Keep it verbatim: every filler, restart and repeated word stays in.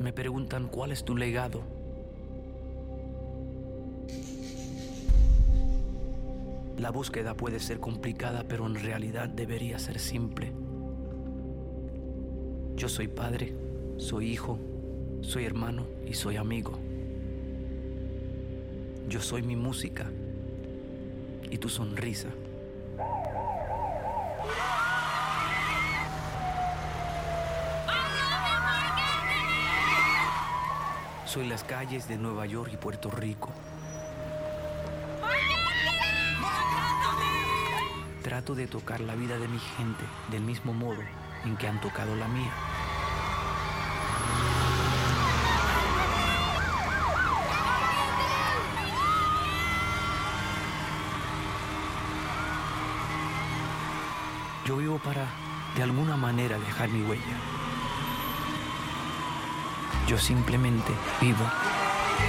me preguntan cuál es tu legado. La búsqueda puede ser complicada, pero en realidad debería ser simple. Yo soy padre, soy hijo, soy hermano y soy amigo. Yo soy mi música y tu sonrisa. Soy las calles de Nueva York y Puerto Rico. Trato de tocar la vida de mi gente del mismo modo en que han tocado la mía. Yo vivo para, de alguna manera, dejar mi huella. Yo simplemente vivo.